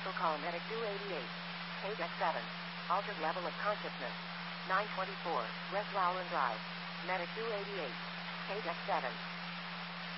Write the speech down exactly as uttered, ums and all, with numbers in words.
Special call Medic two eighty-eight. Page X seven. Altered level of consciousness. nine twenty-four. West Lowland Drive. Medic two eighty-eight. Page X seven.